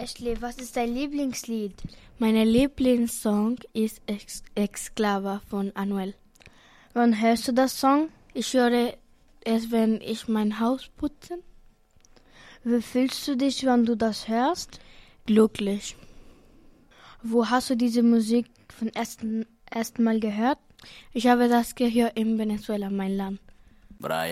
Ashley, was ist dein Lieblingslied? Mein Lieblingssong ist Esclava von Anuel. Wann hörst du das Song? Ich höre es, wenn ich mein Haus putze. Wie fühlst du dich, wenn du das hörst? Glücklich. Wo hast du diese Musik von ersten Mal gehört? Ich habe das gehört in Venezuela, mein Land. Brian.